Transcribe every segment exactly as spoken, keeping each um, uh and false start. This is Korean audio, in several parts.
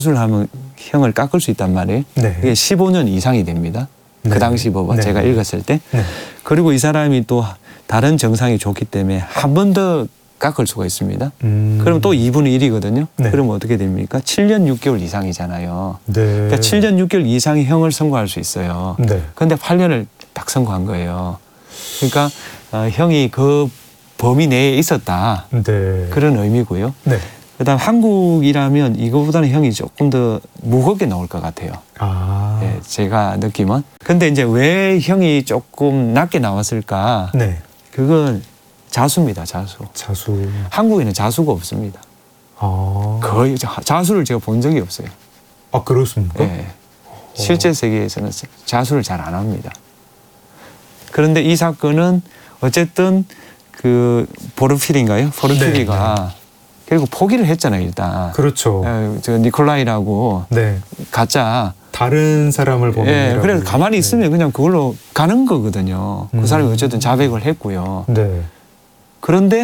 자수하면 형을 깎을 수 있단 말이에요. 네. 이게 십오 년 이상이 됩니다. 네. 그 당시 법은 네. 제가 읽었을 때. 네. 그리고 이 사람이 또 다른 정상이 좋기 때문에 한 번 더 깎을 수가 있습니다. 음. 그럼 또 이분의 일이거든요. 네. 그러면 어떻게 됩니까? 칠 년 육 개월 이상이잖아요. 네. 그러니까 칠 년 육 개월 이상의 형을 선고할 수 있어요. 네. 그런데 팔 년을 딱 선고한 거예요. 그러니까 어, 형이 그 범위 내에 있었다. 네. 그런 의미고요. 네. 그다음 한국이라면 이거보다는 형이 조금 더 무겁게 나올 것 같아요. 아. 예, 제가 느낌은. 근데 이제 왜 형이 조금 낮게 나왔을까? 네. 그건 자수입니다. 자수. 자수. 한국에는 자수가 없습니다. 아. 거의 자- 자수를 제가 본 적이 없어요. 아, 그렇습니까? 예. 실제 세계에서는 자수를 잘 안 합니다. 그런데 이 사건은 어쨌든 그 보르필인가요? 보르필이가 네, 네. 결국 포기를 했잖아요. 일단. 그렇죠. 예, 저 니콜라이라고 네. 가짜. 다른 사람을 보면. 예, 그래서 가만히 있으면 그냥 그걸로 가는 거거든요. 음. 그 사람이 어쨌든 자백을 했고요. 네. 그런데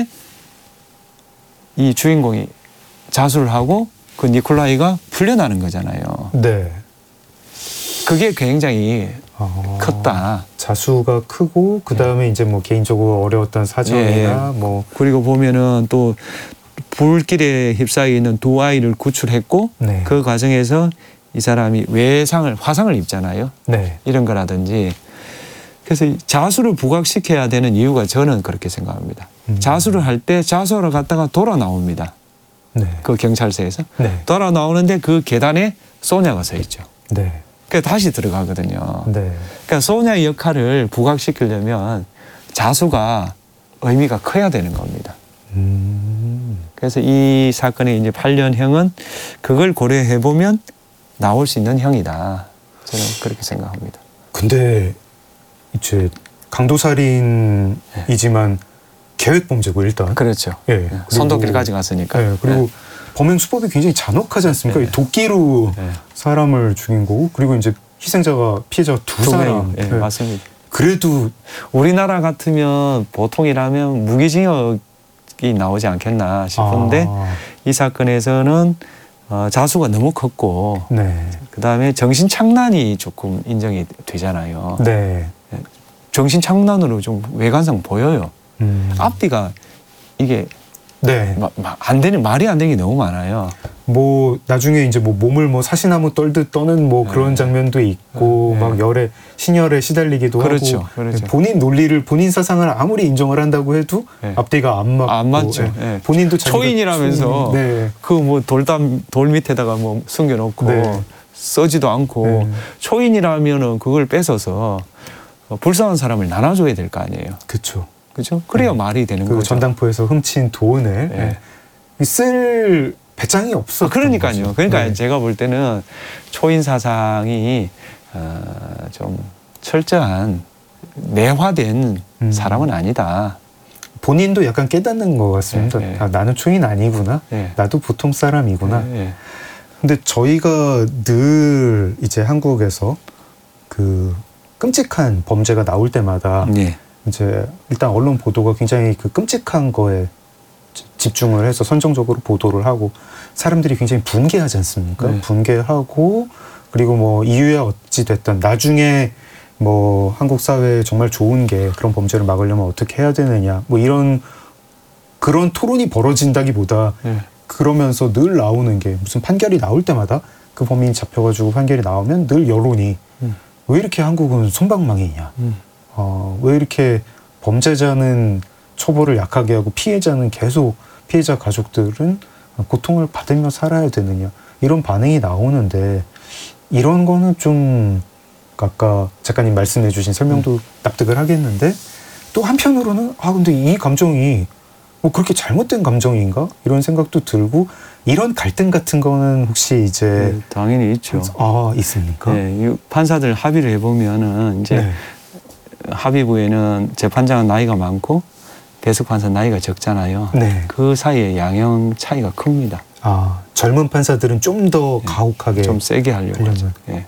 이 주인공이 자수를 하고 그 니콜라이가 풀려나는 거잖아요. 네. 그게 굉장히 아. 컸다. 자수가 크고 그 다음에 이제 뭐 개인적으로 어려웠던 사정이나 예. 뭐. 그리고 보면은 또 불길에 휩싸여 있는 두 아이를 구출했고 네. 그 과정에서 이 사람이 외상을 화상을 입잖아요. 네. 이런 거라든지. 그래서 자수를 부각시켜야 되는 이유가 저는 그렇게 생각합니다. 음. 자수를 할 때 자수하러 갔다가 돌아 나옵니다. 네. 그 경찰서에서. 네. 돌아 나오는데 그 계단에 소냐가 서 있죠. 네. 그래서 다시 들어가거든요. 네. 그러니까 소냐의 역할을 부각시키려면 자수가 의미가 커야 되는 겁니다. 음. 그래서 이 사건의 이제 팔 년형은 그걸 고려해 보면 나올 수 있는 형이다. 저는 그렇게 생각합니다. 근데 이제 강도살인이지만 계획범죄고 일단. 그렇죠. 예. 예, 그리고- 손도끼까지 갔으니까. 예. 그리고 네. 범행 수법이 굉장히 잔혹하지 않습니까? 네. 이 도끼로 네. 사람을 죽인 거고 그리고 이제 희생자가 피해자가 두, 두 사람. 명이, 예, 예. 맞습니다. 그래도 우리나라 같으면 보통이라면 무기징역이 나오지 않겠나 싶은데 아, 이 사건에서는 어, 자수가 너무 컸고 네. 그다음에 정신착란이 조금 인정이 되잖아요. 네. 정신착란으로 좀 외관상 보여요. 음. 앞뒤가 이게 네. 마, 마, 안 되는 말이 안 되는 게 너무 많아요. 뭐 나중에 이제 뭐 몸을 뭐 사시나무 떨듯 떠는 뭐 네. 그런 장면도 있고 네. 막 열에 신열에 시달리기도 그렇죠, 하고 그렇죠. 본인 논리를 본인 사상을 아무리 인정을 한다고 해도 네. 앞뒤가 안 맞고 안 맞죠. 예. 예. 본인도 자기가 초인이라면서 네. 그 뭐 돌담 돌 밑에다가 뭐 숨겨놓고 네. 써지도 않고 네. 초인이라면은 그걸 뺏어서 불쌍한 사람을 나눠줘야 될 거 아니에요. 그렇죠. 그죠? 그래야 네. 말이 되는 그 거죠. 전당포에서 훔친 돈을 네. 예. 쓸 배짱이 없어. 아, 그러니까요. 그러니까 네. 제가 볼 때는 초인 사상이 어, 좀 철저한 내화된 음. 사람은 아니다. 본인도 약간 깨닫는 것 같습니다. 네, 네. 아, 나는 초인 아니구나. 네. 나도 보통 사람이구나. 네, 네. 근데 저희가 늘 이제 한국에서 그 끔찍한 범죄가 나올 때마다 네. 이제 일단 언론 보도가 굉장히 그 끔찍한 거에 지- 집중을 해서 선정적으로 보도를 하고 사람들이 굉장히 분개하지 않습니까? 네. 분개하고 그리고 뭐 이유야 어찌 됐든 나중에 뭐 한국 사회에 정말 좋은 게 그런 범죄를 막으려면 어떻게 해야 되느냐 뭐 이런 그런 토론이 벌어진다기보다 네. 그러면서 늘 나오는 게 무슨 판결이 나올 때마다 그 범인이 잡혀가지고 판결이 나오면 늘 여론이 음. 왜 이렇게 한국은 솜방망이냐 음. 어, 왜 이렇게 범죄자는 처벌을 약하게 하고 피해자는 계속 피해자 가족들은 고통을 받으며 살아야 되느냐 이런 반응이 나오는데 이런 거는 좀 아까 작가님 말씀해 주신 설명도 음. 납득을 하겠는데 또 한편으로는 아 근데 이 감정이 뭐 그렇게 잘못된 감정인가 이런 생각도 들고 이런 갈등 같은 거는 혹시 이제 네, 당연히 있죠. 아 있습니까? 네, 이 판사들 합의를 해보면은 이제 네. 합의부에는 재판장은 나이가 많고 배석 판사 나이가 적잖아요. 네. 그 사이에 양형 차이가 큽니다. 아 젊은 판사들은 좀 더 네. 가혹하게 좀 세게 하려고 하죠. 하려면. 예.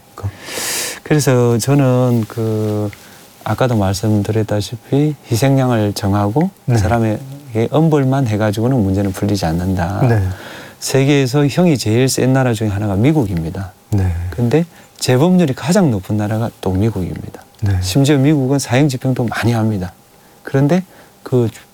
그래서 저는 그 아까도 말씀드렸다시피 희생양을 정하고 네. 그 사람에게 엄벌만 해가지고는 문제는 풀리지 않는다. 네. 세계에서 형이 제일 센 나라 중에 하나가 미국입니다. 네. 근데 재범률이 가장 높은 나라가 또 미국입니다. 네. 심지어 미국은 사형 집행도 많이 합니다. 그런데 그